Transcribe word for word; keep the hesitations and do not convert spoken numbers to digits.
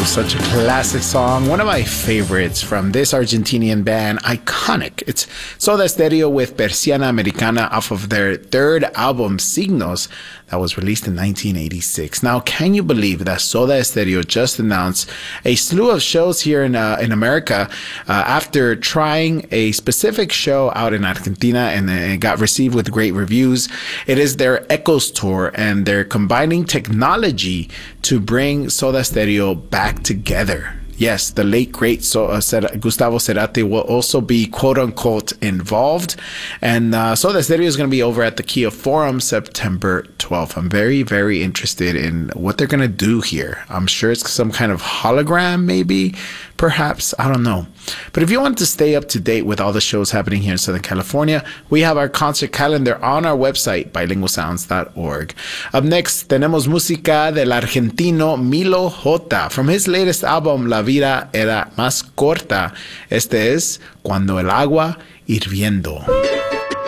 such a classic song. One of my favorites from this Argentinian band, iconic. It's Soda Stereo with Persiana Americana off of their third album, Signos, that was released in nineteen eighty-six. Now, can you believe that Soda Stereo just announced a slew of shows here in uh, in America uh, after trying a specific show out in Argentina, and it got received with great reviews. It is their Echoes Tour, and they're combining technology to bring Soda Stereo back together. Yes, the late, great so, uh, Gustavo Cerati will also be quote-unquote involved. And uh, Soda Stereo is going to be over at the Kia Forum September twelfth. I'm very, very interested in what they're going to do here. I'm sure it's some kind of hologram, maybe, perhaps. I don't know. But if you want to stay up to date with all the shows happening here in Southern California, we have our concert calendar on our website, bilingual sounds dot org. Up next, tenemos música del argentino Milo J. From his latest album, La Vida Era Más Corta. Este es Cuando el Agua Hirviendo.